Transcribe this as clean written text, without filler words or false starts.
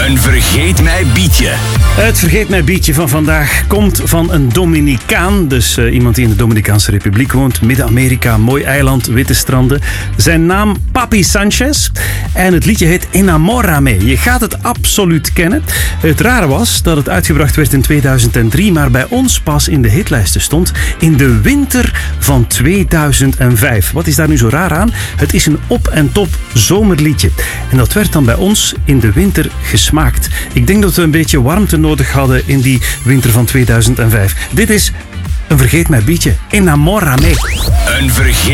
Een vergeet mij bietje. Het vergeet mij bietje van vandaag komt van een Dominicaan. Dus iemand die in de Dominicaanse Republiek woont. Midden-Amerika, mooi eiland, witte stranden. Zijn naam Papi Sanchez. En het liedje heet Enamórame. Je gaat het absoluut kennen. Het rare was dat het uitgebracht werd in 2003, maar bij ons pas in de hitlijsten stond in de winter van 2005. Wat is daar nu zo raar aan? Het is een op en top zomerliedje. En dat werd dan bij ons in de winter gesmaakt. Ik denk dat we een beetje warmte nodig hadden in die winter van 2005. Dit is een vergeet mij bietje. Enamórame. Een vergeet